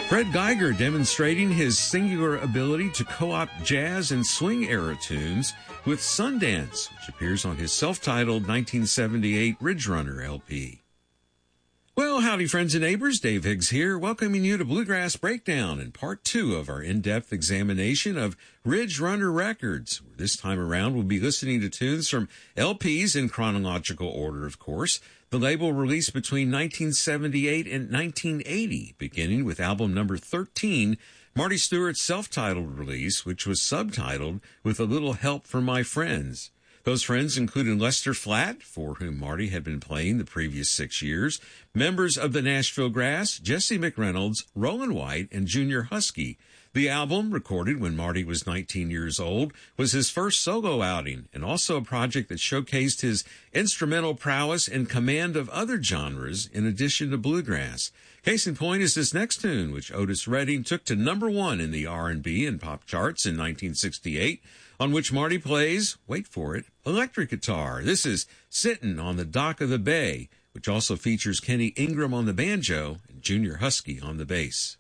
Fred Geiger demonstrating his singular ability to co-opt jazz and swing-era tunes with Sundance, which appears on his self-titled 1978 Ridge Runner LP. Well, howdy friends and neighbors, Dave Higgs here, welcoming you to Bluegrass Breakdown in part 2 of our in-depth examination of Ridge Runner Records. This time around, we'll be listening to tunes from LPs in chronological order, of course. The label released between 1978 and 1980, beginning with album number 13, Marty Stuart's self-titled release, which was subtitled With a Little Help from My Friends. Those friends included Lester Flatt, for whom Marty had been playing the previous 6 years, members of the Nashville Grass, Jesse McReynolds, Roland White, and Junior Huskey. The album, recorded when Marty was 19 years old, was his first solo outing and also a project that showcased his instrumental prowess and command of other genres in addition to bluegrass. Case in point is this next tune, which Otis Redding took to number 1 in the R&B and pop charts in 1968, on which Marty plays, wait for it, electric guitar. This is Sittin' on the Dock of the Bay, which also features Kenny Ingram on the banjo and Junior Huskey on the bass.